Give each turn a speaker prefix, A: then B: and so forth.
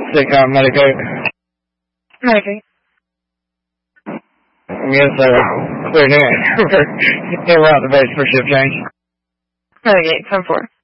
A: Sitcom Medicaid.
B: Medicaid.
A: Yes, sir. Clear net. We're out the base for shift change.
B: Medicaid, 10-4.